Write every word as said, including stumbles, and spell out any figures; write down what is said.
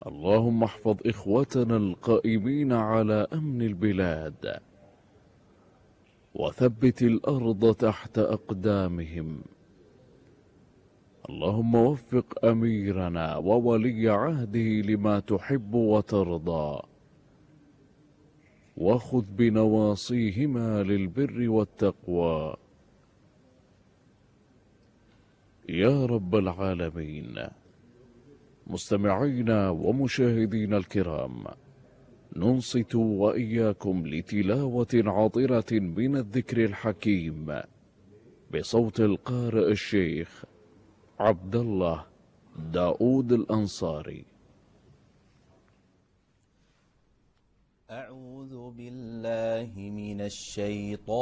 اللهم احفظ إخوتنا القائمين على أمن البلاد، وثبت الأرض تحت أقدامهم. اللهم وفق أميرنا وولي عهده لما تحب وترضى، وخذ بنواصيهما للبر والتقوى يا رب العالمين. مستمعينا ومشاهدينا الكرام، ننصت وإياكم لتلاوة عطرة من الذكر الحكيم بصوت القارئ الشيخ عبد الله داود الأنصاري. أعوذ بالله من الشيطان